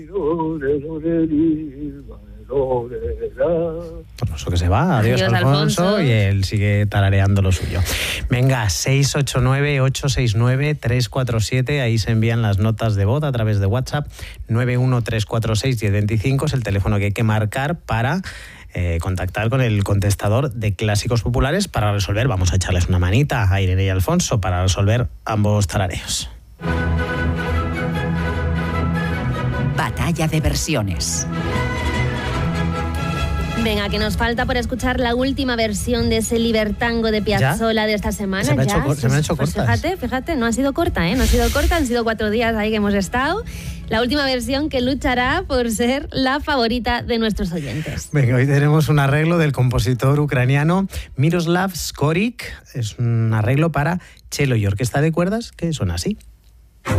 Eso que se va, adiós Alfonso, y él sigue tarareando lo suyo. Venga, 689-869-347, ahí se envían las notas de voz a través de WhatsApp. 913461025 es el teléfono que hay que marcar para contactar con el contestador de Clásicos Populares para resolver, vamos a echarles una manita a Irene y Alfonso para resolver ambos tarareos. Batalla de versiones. Venga, que nos falta por escuchar la última versión de ese Libertango de Piazzolla de esta semana. Se me han hecho pues cortas. Fíjate, no ha sido corta, ¿eh? No ha sido corta, han sido 4 días ahí que hemos estado. La última versión que luchará por ser la favorita de nuestros oyentes. Venga, hoy tenemos un arreglo del compositor ucraniano Miroslav Skorik. Es un arreglo para cello y orquesta de cuerdas que suena así.